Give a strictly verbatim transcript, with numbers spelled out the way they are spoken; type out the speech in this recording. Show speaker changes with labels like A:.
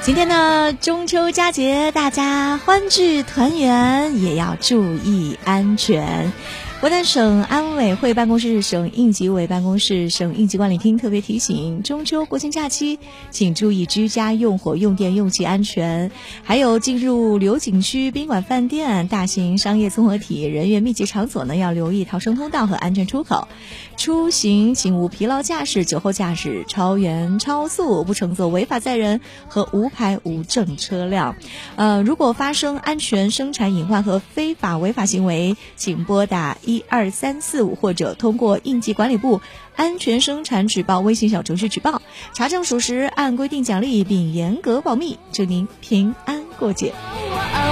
A: 今天呢，中秋佳节，大家欢聚团圆，也要注意安全。不但省安委会办公室、省应急委办公室、省应急管理厅特别提醒，中秋国庆假期请注意居家用火、用电、用气安全。还有进入旅游景区、宾馆、饭店、大型商业综合体、人员密集场所呢，要留意逃生通道和安全出口。出行请勿疲劳驾驶、酒后驾驶、超员、超速，不乘坐违法载人和无牌无证车辆。呃，如果发生安全生产隐患和非法违法行为，请拨打一二三四五或者通过应急管理部安全生产举报微信小程序举报，查证属实，按规定奖励并严格保密，祝您平安过节。